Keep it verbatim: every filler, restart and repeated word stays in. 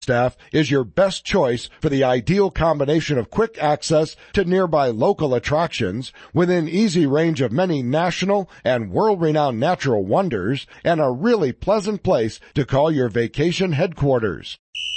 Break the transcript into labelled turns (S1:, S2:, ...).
S1: Flagstaff is your best choice for the ideal combination of quick access to nearby local attractions within easy range of many national and world-renowned natural wonders and a really pleasant place to call your vacation headquarters.